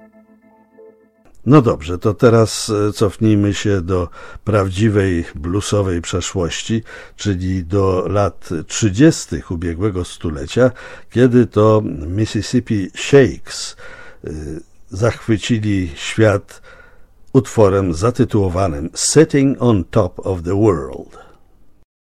No dobrze, to teraz cofnijmy się do prawdziwej bluesowej przeszłości, czyli do lat 30. ubiegłego stulecia, kiedy to Mississippi Sheiks zachwycili świat utworem zatytułowanym Sitting on Top of the World.